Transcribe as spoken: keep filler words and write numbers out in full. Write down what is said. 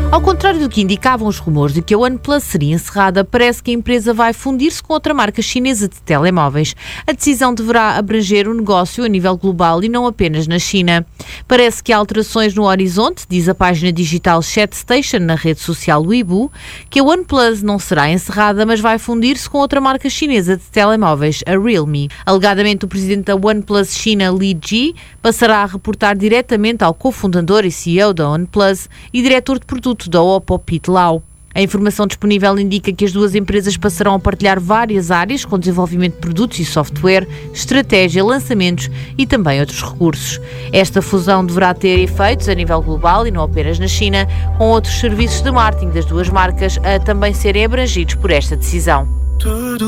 Ao contrário do que indicavam os rumores de que a OnePlus seria encerrada, parece que a empresa vai fundir-se com outra marca chinesa de telemóveis. A decisão deverá abranger o negócio a nível global e não apenas na China. Parece que há alterações no horizonte, diz a página digital ChatStation na rede social Weibo, que a OnePlus não será encerrada, mas vai fundir-se com outra marca chinesa de telemóveis, a Realme. Alegadamente, o presidente da OnePlus China, Li Ji, passará a reportar diretamente ao cofundador e C E O da OnePlus e diretor de produto da Oppo, Pete Lau. A informação disponível indica que as duas empresas passarão a partilhar várias áreas com desenvolvimento de produtos e software, estratégia, lançamentos e também outros recursos. Esta fusão deverá ter efeitos a nível global e não apenas na China, com outros serviços de marketing das duas marcas a também serem abrangidos por esta decisão.